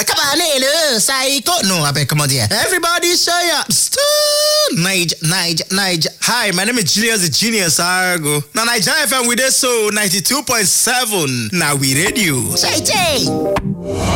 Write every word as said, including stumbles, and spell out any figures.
come on, hello, psycho. No, I beg, come on here. Everybody show up. Niger, Niger, Niger. Hi, my name is Julius the Genius Argo. Now, Niger F M with this so ninety-two point seven. Now we radio. Say, say.